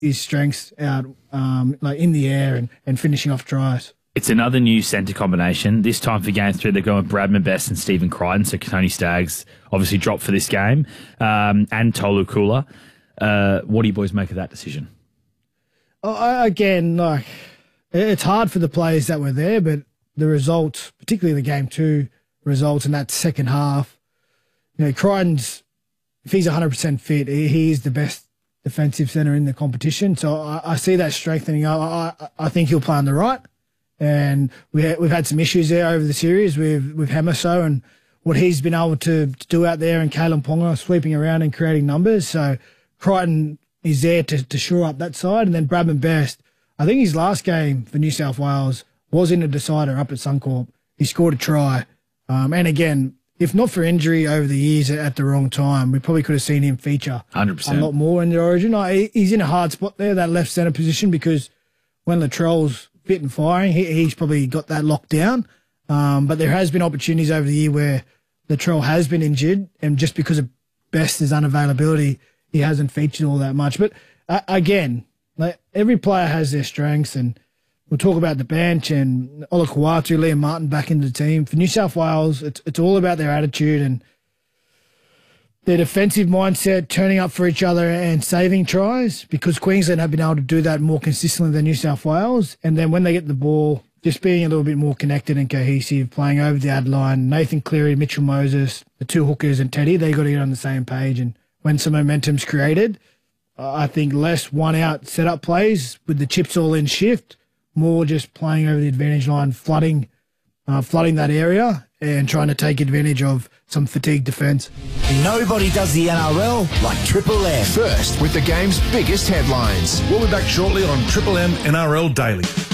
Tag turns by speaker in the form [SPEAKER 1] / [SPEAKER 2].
[SPEAKER 1] his strengths out like in the air and finishing off tries.
[SPEAKER 2] It's another new centre combination. This time for game 3, they're going with Bradman Best and Stephen Crichton. So Tony Staggs obviously dropped for this game, and Tolu Kula. What do you boys make of that decision?
[SPEAKER 1] Again, like, it's hard for the players that were there, but the results, particularly the game 2 results in that second half, Crichton's, if he's 100% fit, he is the best defensive centre in the competition. So I see that strengthening. I think he'll play on the right. And we've had some issues there over the series with Hamaso and what he's been able to do out there, and Kalen Ponga sweeping around and creating numbers. So Crichton is there to shore up that side. And then Bradman Best, I think his last game for New South Wales was in a decider up at Suncorp. He scored a try. And again, if not for injury over the years at the wrong time, we probably could have seen him feature
[SPEAKER 2] 100%.
[SPEAKER 1] a lot more in the Origin. He's in a hard spot there, that left centre position, because when Latrell's fit and firing, he's probably got that locked down. But there has been opportunities over the year where Latrell has been injured, and just because of Best's unavailability, he hasn't featured all that much. But again, like, every player has their strengths, and we'll talk about the bench and Ola Kawatu, Liam Martin back into the team. For New South Wales, it's all about their attitude and their defensive mindset, turning up for each other and saving tries, because Queensland have been able to do that more consistently than New South Wales. And then when they get the ball, just being a little bit more connected and cohesive, playing over the ad line. Nathan Cleary, Mitchell Moses, the 2 hookers and Teddy, they got to get on the same page. And when some momentum's created, I think less one-out setup plays with the chips all in shift, more just playing over the advantage line, flooding that area and trying to take advantage of some fatigued defence.
[SPEAKER 3] Nobody does the NRL like Triple M.
[SPEAKER 4] First with the game's biggest headlines.
[SPEAKER 5] We'll be back shortly on Triple M NRL Daily.